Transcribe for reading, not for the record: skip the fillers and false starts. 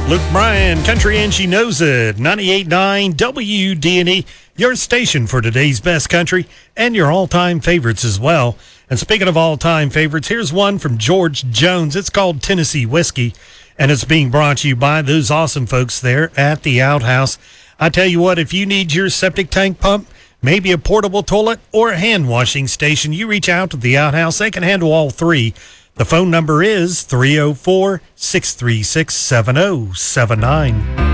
Luke Bryan, Country and She Knows It, 98.9 WDNE, your station for today's best country and your all-time favorites as well. And speaking of all-time favorites, here's one from George Jones. It's called Tennessee Whiskey, and it's being brought to you by those awesome folks there at the Outhouse. I tell you what, if you need your septic tank pump, maybe a portable toilet or a hand-washing station, you reach out to the Outhouse. They can handle all three. The phone number is 304-636-7079.